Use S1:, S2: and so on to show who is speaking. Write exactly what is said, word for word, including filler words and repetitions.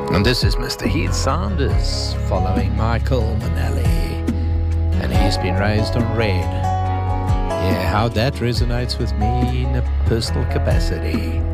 S1: And this is Mister Heath Sanders following Michael Manelli. And he's been raised on red. Yeah, how that resonates with me in a personal capacity.